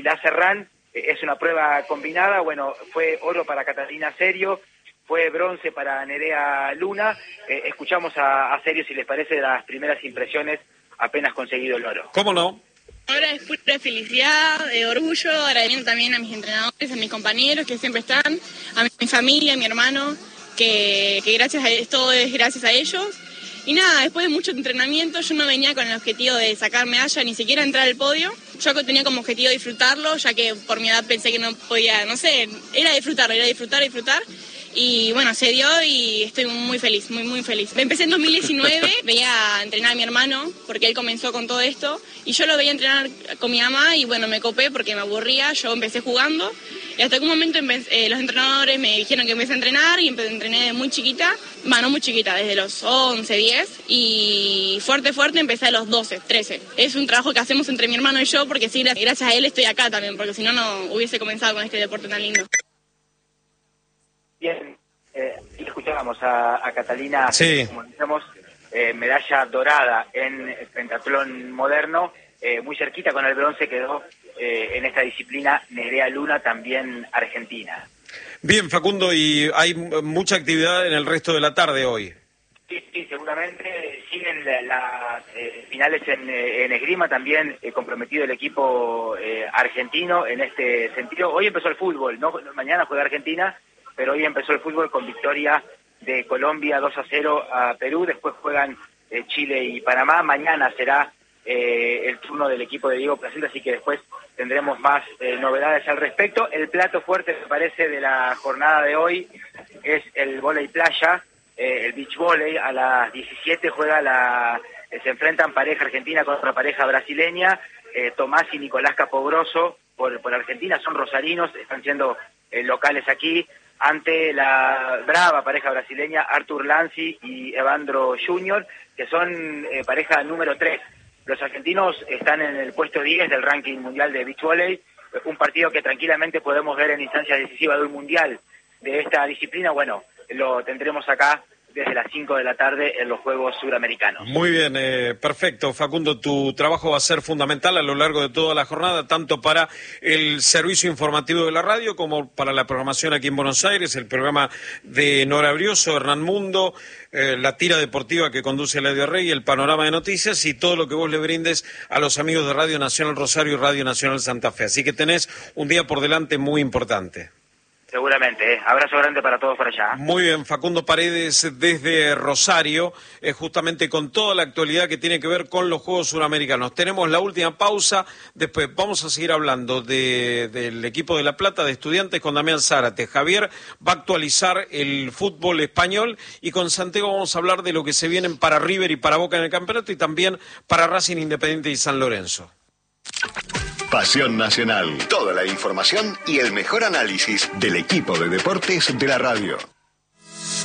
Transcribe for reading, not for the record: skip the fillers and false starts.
y Laser Run, es una prueba combinada. Bueno, fue oro para Catalina Serio, fue bronce para Nerea Luna. Escuchamos a Serio, si les parece, las primeras impresiones apenas conseguido el oro. ¿Cómo no? Ahora es pura felicidad, orgullo, agradecimiento también a mis entrenadores, a mis compañeros que siempre están, a mi familia, a mi hermano, que gracias todo es gracias a ellos. Y nada, después de mucho entrenamiento yo no venía con el objetivo de sacar medalla, ni siquiera entrar al podio. Yo tenía como objetivo disfrutarlo, ya que por mi edad pensé que no podía, no sé, era disfrutarlo, era disfrutar. Y bueno, se dio y estoy muy feliz, muy feliz. Empecé en 2019, veía a entrenar a mi hermano, porque él comenzó con todo esto, y yo lo veía entrenar con mi mamá y bueno, me copé porque me aburría, yo empecé jugando, y hasta que un momento los entrenadores me dijeron que empecé a entrenar, y entrené de muy chiquita, no muy chiquita, desde los 11, 10, y fuerte empecé a los 12, 13. Es un trabajo que hacemos entre mi hermano y yo, porque sí, gracias a él estoy acá también, porque si no, no hubiese comenzado con este deporte tan lindo. Bien, y escuchábamos a Catalina, sí, como decíamos, medalla dorada en pentatlón moderno, muy cerquita con el bronce quedó en esta disciplina Nerea Luna, también argentina. Bien, Facundo, y hay mucha actividad en el resto de la tarde hoy. Sí, seguramente siguen las finales en esgrima, también comprometido el equipo argentino en este sentido. Hoy empezó el fútbol, no mañana juega Argentina, pero hoy empezó el fútbol con victoria de Colombia 2-0 a Perú, después juegan Chile y Panamá, mañana será el turno del equipo de Diego Placido, así que después tendremos más novedades al respecto. El plato fuerte, me parece, de la jornada de hoy es el vóley playa, el beach volley. A las 17 se enfrentan pareja argentina contra pareja brasileña, Tomás y Nicolás Capogroso por Argentina, son rosarinos, están siendo locales aquí, ante la brava pareja brasileña Arthur Lanzi y Evandro Junior, que son pareja número 3. Los argentinos están en el puesto 10 del ranking mundial de beach volley, un partido que tranquilamente podemos ver en instancias decisivas de un mundial de esta disciplina. Bueno, lo tendremos acá desde las 5 de la tarde en los Juegos Suramericanos. Muy bien, perfecto. Facundo, tu trabajo va a ser fundamental a lo largo de toda la jornada, tanto para el servicio informativo de la radio como para la programación aquí en Buenos Aires, el programa de Nora Brioso, Hernán Mundo, la tira deportiva que conduce Eladio Rey, el panorama de noticias y todo lo que vos le brindes a los amigos de Radio Nacional Rosario y Radio Nacional Santa Fe. Así que tenés un día por delante muy importante. Seguramente, abrazo grande para todos por allá. Muy bien, Facundo Paredes desde Rosario, justamente con toda la actualidad que tiene que ver con los Juegos Suramericanos. Tenemos la última pausa, después vamos a seguir hablando del equipo de La Plata, de Estudiantes, con Damián Zárate. Javier va a actualizar el fútbol español y con Santiago vamos a hablar de lo que se vienen para River y para Boca en el campeonato y también para Racing, Independiente y San Lorenzo. Pasión Nacional. Toda la información y el mejor análisis del equipo de deportes de la radio.